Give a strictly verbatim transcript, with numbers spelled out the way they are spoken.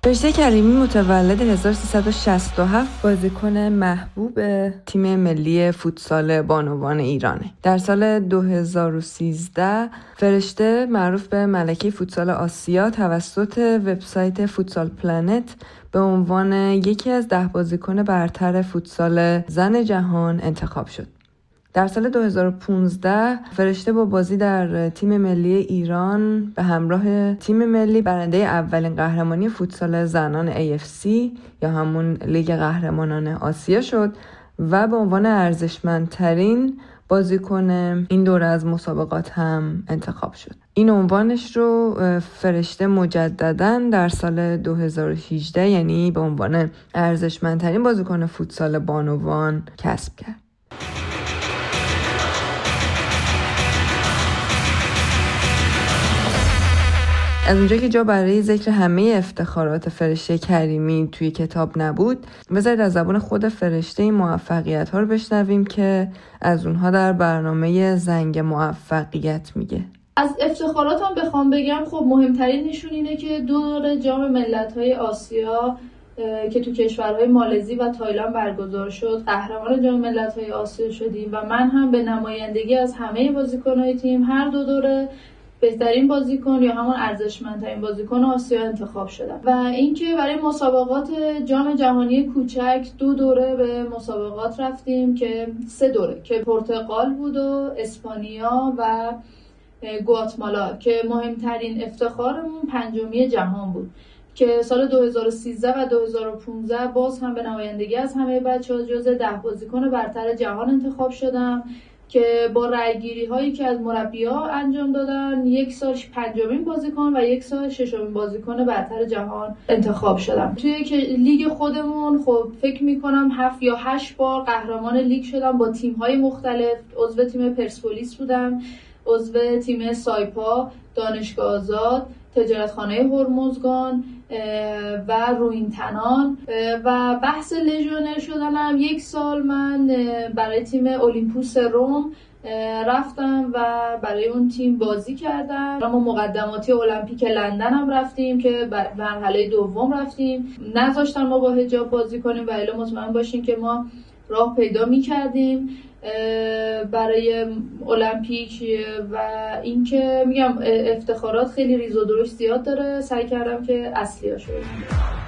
فرشته کریمی متولد هزار و سیصد و شصت و هفت بازیکن محبوب تیم ملی فوتسال بانوان ایرانه. در سال دو هزار و سیزده فرشته معروف به ملکه فوتسال آسیا توسط وبسایت فوتسال پلنت به عنوان یکی از ده بازیکن برتر فوتسال زن جهان انتخاب شد. در سال دو هزار و پانزده فرشته با بازی در تیم ملی ایران به همراه تیم ملی برنده اولین قهرمانی فوتسال زنان ای اف سی یا همون لیگ قهرمانان آسیا شد و به عنوان ارزشمندترین بازیکن این دوره از مسابقات هم انتخاب شد. این عنوانش رو فرشته مجدداً در سال دو هزار و هجده یعنی به عنوان ارزشمندترین بازیکن فوتسال بانوان کسب کرد. از اونجا که جا برای ذکر همه افتخارات فرشته کریمی توی کتاب نبود، بذارید از زبان خود فرشته این موفقیت ها رو بشنویم که از اونها در برنامه زنگ موفقیت میگه. از افتخاراتم بخوام بگم خب مهمترین نشون اینه که دو دوره جام ملت‌های آسیا که تو کشورهای مالزی و تایلند برگزار شد قهرمان جام ملت‌های آسیا شدیم و من هم به نمایندگی از همه بازیکن‌های تیم هر دو دوره بهترین بازیکن یا همون ارزشمندترین بازیکن آسیا انتخاب شدم. و اینکه برای مسابقات جام جهانی کوچک دو دوره به مسابقات رفتیم که سه دوره که پرتغال بود و اسپانیا و گواتمالا که مهمترین افتخارمون پنجمی جهان بود که سال دو هزار و سیزده و دو هزار و پانزده باز هم به نمایندگی از همه بچه‌ها جزو ده بازیکن برتر جهان انتخاب شدم که با رأی‌گیری هایی که از مربی‌ها انجام دادن یک سال پنجمین بازیکن و یک سال ششمین بازیکن برتر جهان انتخاب شدم. توی که لیگ خودمون خب فکر می‌کنم هفت یا هشت بار قهرمان لیگ شدم با تیم‌های مختلف. عضو تیم پرسپولیس بودم، عضو تیم سایپا، دانشگاه آزاد، تجارتخانه هرمزگان و رویینتنان و بحث لژیونر شدنم یک سال من برای تیم اولیمپوس روم رفتم و برای اون تیم بازی کردم. ما مقدماتی المپیک لندن هم رفتیم که مرحله دوم رفتیم. نذاشتن ما با حجاب بازی کنیم و الا مطمئن باشین که ما راه پیدا می‌کردیم برای المپیک. و اینکه میگم افتخارات خیلی ریز و درشت زیاد داره، سعی کردم که اصلیاشو بگم.